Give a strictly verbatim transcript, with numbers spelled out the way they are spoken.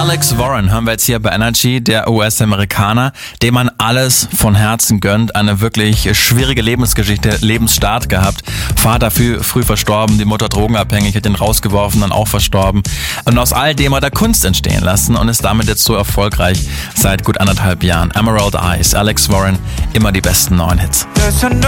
Alex Warren hören wir jetzt hier bei Energy, der U S-Amerikaner, dem man alles von Herzen gönnt. Eine wirklich schwierige Lebensgeschichte, Lebensstart gehabt. Vater früh, früh verstorben, die Mutter drogenabhängig, hat ihn rausgeworfen, dann auch verstorben. Und aus all dem hat er Kunst entstehen lassen und ist damit jetzt so erfolgreich seit gut anderthalb Jahren. Emerald Eyes, Alex Warren, immer die besten neuen Hits.